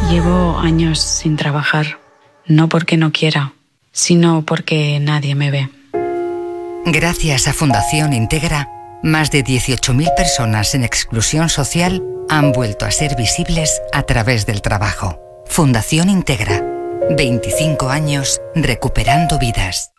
Llevo años sin trabajar, no porque no quiera, sino porque nadie me ve. Gracias a Fundación Integra, más de 18.000 personas en exclusión social han vuelto a ser visibles a través del trabajo. Fundación Integra. 25 años recuperando vidas.